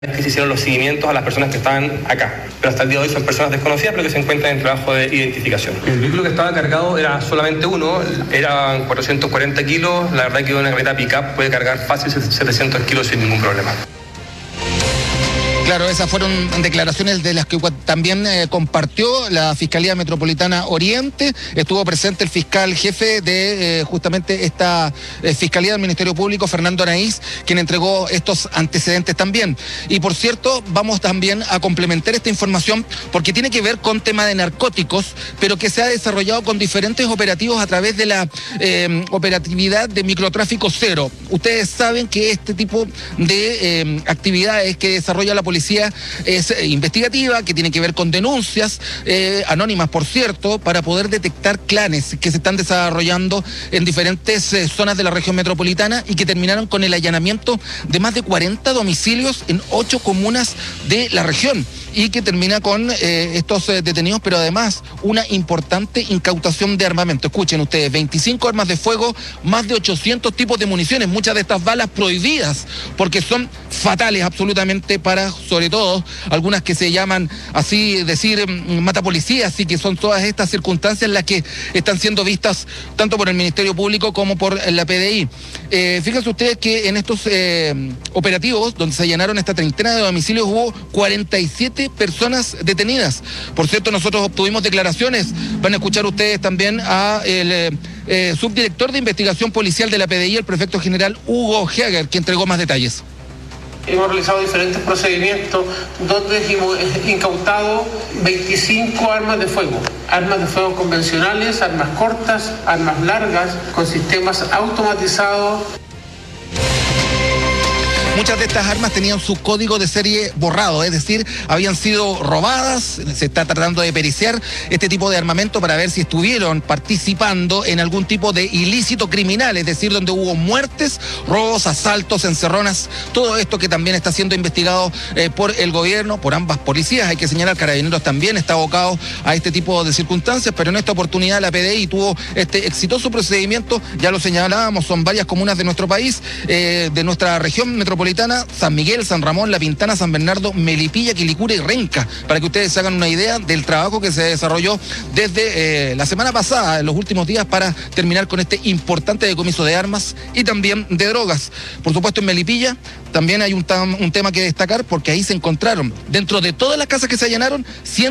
que se hicieron los seguimientos a las personas que estaban acá, pero hasta el día de hoy son personas desconocidas pero que se encuentran en trabajo de identificación. El vehículo que estaba cargado era solamente uno, eran 440 kilos, la verdad que una camioneta pick-up puede cargar fácil 700 kilos sin ningún problema. Claro, esas fueron declaraciones de las que también compartió la Fiscalía Metropolitana Oriente. Estuvo presente el fiscal jefe de justamente esta Fiscalía del Ministerio Público, Fernando Araiz, quien entregó estos antecedentes también. Y por cierto, vamos también a complementar esta información porque tiene que ver con tema de narcóticos, pero que se ha desarrollado con diferentes operativos a través de la operatividad de microtráfico cero. Ustedes saben que este tipo de actividades que desarrolla la policía es investigativa, que tiene que ver con denuncias anónimas, por cierto, para poder detectar clanes que se están desarrollando en diferentes zonas de la región metropolitana y que terminaron con el allanamiento de más de 40 domicilios en 8 comunas de la región y que termina con estos detenidos, pero además una importante incautación de armamento. Escuchen ustedes, 25 armas de fuego, más de 800 tipos de municiones, muchas de estas balas prohibidas porque son fatales absolutamente para, sobre todo, algunas que se llaman así, decir, mata policías, y que son todas estas circunstancias las que están siendo vistas tanto por el Ministerio Público como por la PDI. Fíjense ustedes que en estos operativos, donde se allanaron esta treintena de domicilios, hubo 47 personas detenidas. Por cierto, nosotros obtuvimos declaraciones, van a escuchar ustedes también a el subdirector de investigación policial de la PDI, el prefecto general Hugo Heger, que entregó más detalles. Hemos realizado diferentes procedimientos donde hemos incautado 25 armas de fuego convencionales, armas cortas, armas largas, con sistemas automatizados. Muchas de estas armas tenían su código de serie borrado, es decir, habían sido robadas. Se está tratando de periciar este tipo de armamento para ver si estuvieron participando en algún tipo de ilícito criminal, es decir, donde hubo muertes, robos, asaltos, encerronas, todo esto que también está siendo investigado por el gobierno, por ambas policías. Hay que señalar, Carabineros también está abocado a este tipo de circunstancias, pero en esta oportunidad la PDI tuvo este exitoso procedimiento, ya lo señalábamos, son varias comunas de nuestro país, de nuestra región metropolitana, San Miguel, San Ramón, La Pintana, San Bernardo, Melipilla, Quilicura y Renca, para que ustedes se hagan una idea del trabajo que se desarrolló desde la semana pasada, en los últimos días, para terminar con este importante decomiso de armas y también de drogas. Por supuesto, en Melipilla también hay un tema que destacar, porque ahí se encontraron, dentro de todas las casas que se allanaron,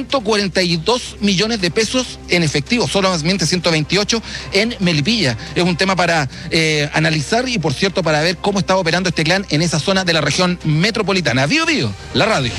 142 millones de pesos en efectivo, solamente 128 en Melipilla. Es un tema para analizar y, por cierto, para ver cómo está operando este clan en esa zona de la región metropolitana. Bío Bío, la radio.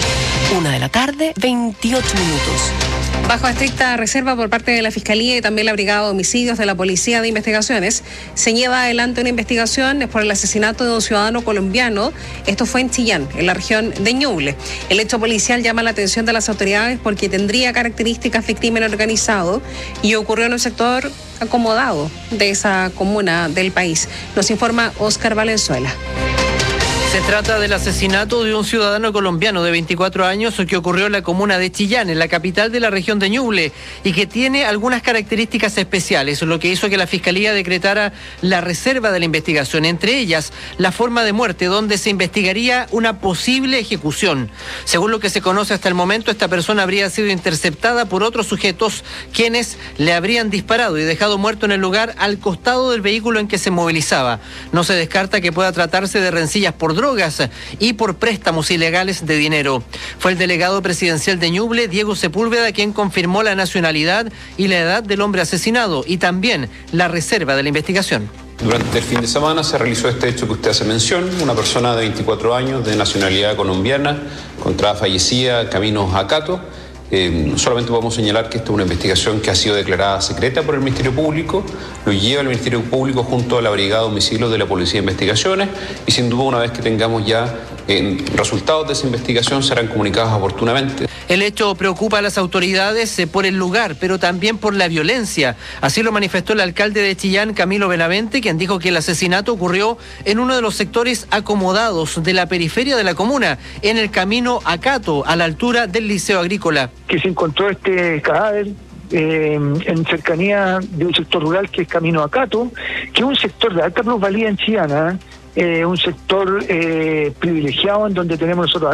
1:28 p.m. Bajo estricta reserva por parte de la Fiscalía y también la Brigada de Homicidios de la Policía de Investigaciones, se lleva adelante una investigación por el asesinato de un ciudadano colombiano. Esto fue en Chillán, en la región de Ñuble. El hecho policial llama la atención de las autoridades porque tendría características de crimen organizado y ocurrió en un sector acomodado de esa comuna del país. Nos informa Óscar Valenzuela. Se trata del asesinato de un ciudadano colombiano de 24 años que ocurrió en la comuna de Chillán, en la capital de la región de Ñuble, y que tiene algunas características especiales, lo que hizo que la Fiscalía decretara la reserva de la investigación, entre ellas la forma de muerte, donde se investigaría una posible ejecución. Según lo que se conoce hasta el momento, esta persona habría sido interceptada por otros sujetos quienes le habrían disparado y dejado muerto en el lugar al costado del vehículo en que se movilizaba. No se descarta que pueda tratarse de rencillas por drogas y por préstamos ilegales de dinero. Fue el delegado presidencial de Ñuble, Diego Sepúlveda, quien confirmó la nacionalidad y la edad del hombre asesinado y también la reserva de la investigación. Durante el fin de semana se realizó este hecho que usted hace mención. Una persona de 24 años de nacionalidad colombiana encontrada fallecida camino a Cato. Solamente podemos señalar que esta es una investigación que ha sido declarada secreta por el Ministerio Público, lo lleva el Ministerio Público junto a la Brigada de Homicidios de la Policía de Investigaciones y sin duda una vez que tengamos ya resultados de esa investigación serán comunicados oportunamente. El hecho preocupa a las autoridades por el lugar, pero también por la violencia. Así lo manifestó el alcalde de Chillán, Camilo Benavente, quien dijo que el asesinato ocurrió en uno de los sectores acomodados de la periferia de la comuna, en el camino a Cato, a la altura del Liceo Agrícola. Que se encontró este cadáver en cercanía de un sector rural que es Camino a Cato, que es un sector de alta plusvalía en Chillán, un sector privilegiado en donde tenemos nosotros